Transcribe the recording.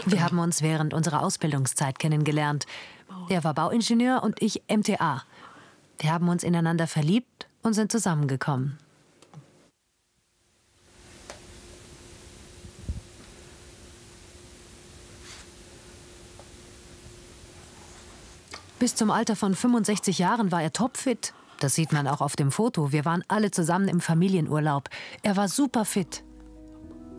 Wir haben uns während unserer Ausbildungszeit kennengelernt. Er war Bauingenieur und ich MTA. Wir haben uns ineinander verliebt und sind zusammengekommen. Bis zum Alter von 65 Jahren war er topfit. Das sieht man auch auf dem Foto. Wir waren alle zusammen im Familienurlaub. Er war super fit.